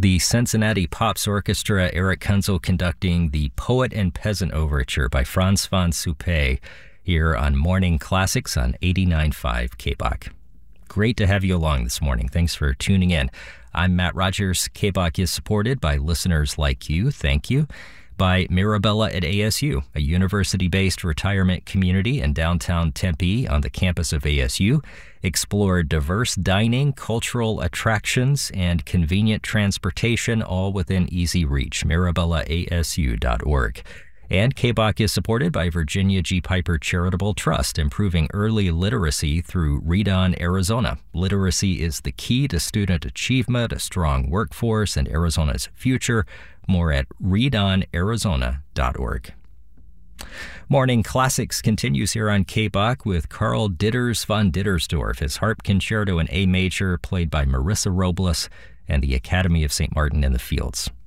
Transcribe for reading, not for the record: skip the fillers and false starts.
The Cincinnati Pops Orchestra, Eric Kunzel conducting the Poet and Peasant Overture by Frans van Suppé here on Morning Classics on 89.5 KBOK. Great to have you along this morning. Thanks for tuning in. I'm Matt Rogers. KBOK is supported by listeners like you. Thank you. By Mirabella at ASU, a university-based retirement community in downtown Tempe on the campus of ASU. Explore diverse dining, cultural attractions, and convenient transportation, all within easy reach. MirabellaASU.org. And KBOK is supported by Virginia G. Piper Charitable Trust, improving early literacy through Read On Arizona. Literacy is the key to student achievement, a strong workforce, and Arizona's future. More at readonarizona.org. Morning Classics continues here on KBOK with Karl Ditters von Dittersdorf, his harp concerto in A major, played by Marissa Robles and the Academy of St. Martin in the Fields.